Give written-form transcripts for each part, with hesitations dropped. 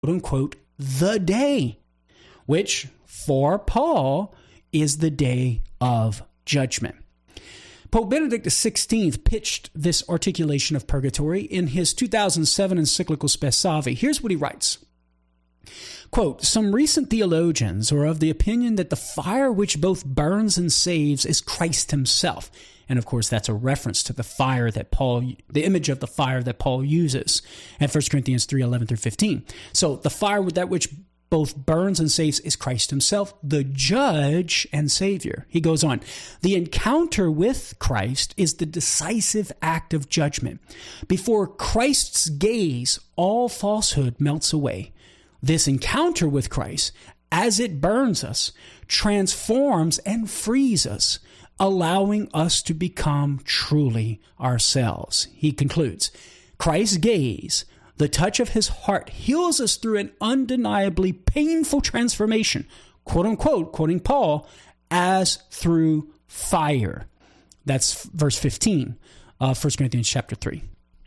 unquote, the day, which for Paul is the day of judgment. Pope Benedict XVI pitched this articulation of purgatory in his 2007 encyclical Spes Salvi. Here's what he writes. Quote, some recent theologians are of the opinion that the fire which both burns and saves is Christ himself. And of course, that's a reference to the fire that the image of the fire that Paul uses at 1 Corinthians 3:11-15. So the fire that which both burns and saves is Christ himself, the judge and savior. He goes on, the encounter with Christ is the decisive act of judgment. Before Christ's gaze, all falsehood melts away. This encounter with Christ, as it burns us, transforms and frees us, allowing us to become truly ourselves. He concludes, Christ's gaze, the touch of his heart, heals us through an undeniably painful transformation, quote unquote, quoting Paul, as through fire. That's verse 15 of 1 Corinthians chapter 3.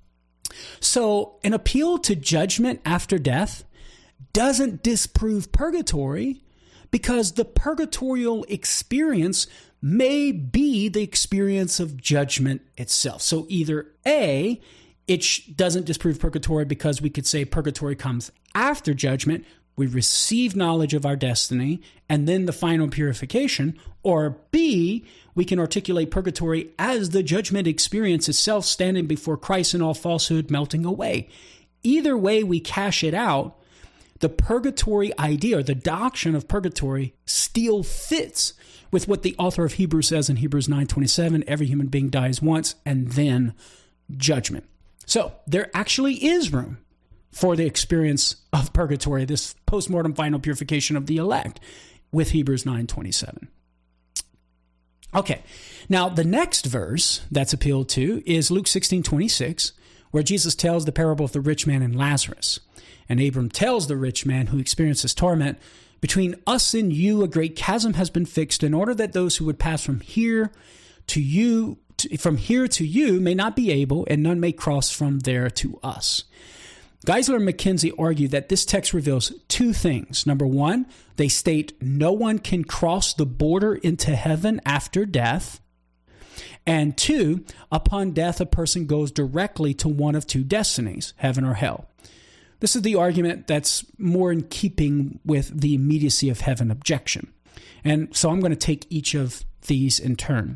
So an appeal to judgment after death doesn't disprove purgatory, because the purgatorial experience may be the experience of judgment itself. So either A, it doesn't disprove purgatory because we could say purgatory comes after judgment, we receive knowledge of our destiny, and then the final purification, or B, we can articulate purgatory as the judgment experience itself, standing before Christ and all falsehood melting away. Either way we cash it out, the purgatory idea, or the doctrine of purgatory, still fits with what the author of Hebrews says in Hebrews 9:27, every human being dies once, and then judgment. So there actually is room for the experience of purgatory, this post-mortem final purification of the elect, with Hebrews 9:27. Okay, now the next verse that's appealed to is Luke 16:26, where Jesus tells the parable of the rich man and Lazarus. And Abram tells the rich man who experiences torment, between us and you a great chasm has been fixed, in order that those who would pass from here to you may not be able, and none may cross from there to us. Geisler and McKenzie argue that this text reveals two things. Number one, they state no one can cross the border into heaven after death. And two, upon death, a person goes directly to one of two destinies, heaven or hell. This is the argument that's more in keeping with the immediacy of heaven objection. And so I'm going to take each of these in turn.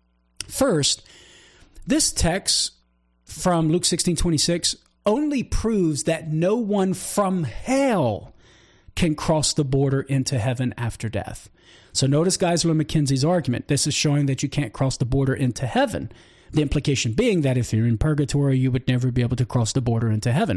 First, this text from Luke 16:26 only proves that no one from hell can cross the border into heaven after death. So notice Geisler and McKenzie's argument. This is showing that you can't cross the border into heaven. The implication being that if you're in purgatory, you would never be able to cross the border into heaven.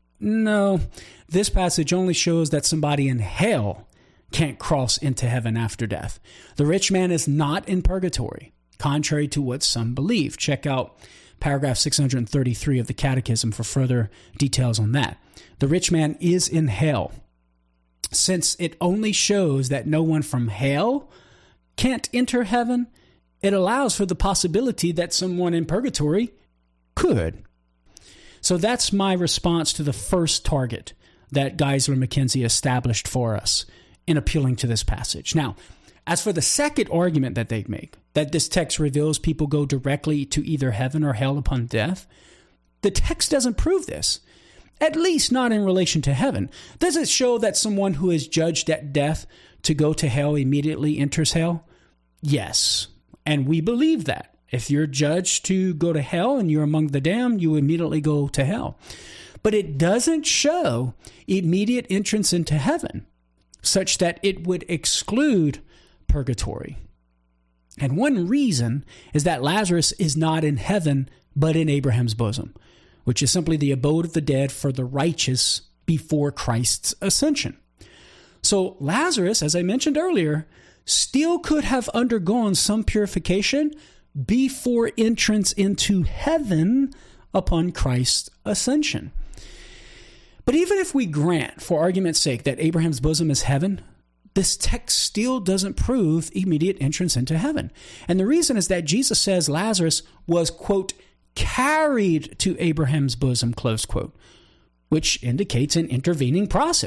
No, this passage only shows that somebody in hell can't cross into heaven after death. The rich man is not in purgatory, contrary to what some believe. Check out paragraph 633 of the Catechism for further details on that. The rich man is in hell. Since it only shows that no one from hell can't enter heaven, it allows for the possibility that someone in purgatory could. So that's my response to the first target that Geisler and McKenzie established for us in appealing to this passage. Now, as for the second argument that they make, that this text reveals people go directly to either heaven or hell upon death, the text doesn't prove this, at least not in relation to heaven. Does it show that someone who is judged at death to go to hell immediately enters hell? Yes, and we believe that. If you're judged to go to hell and you're among the damned, you immediately go to hell. But it doesn't show immediate entrance into heaven, such that it would exclude purgatory. And one reason is that Lazarus is not in heaven, but in Abraham's bosom, which is simply the abode of the dead for the righteous before Christ's ascension. So Lazarus, as I mentioned earlier, still could have undergone some purification before entrance into heaven upon Christ's ascension. But even if we grant, for argument's sake, that Abraham's bosom is heaven, this text still doesn't prove immediate entrance into heaven. And the reason is that Jesus says Lazarus was, quote, carried to Abraham's bosom, close quote, which indicates an intervening process.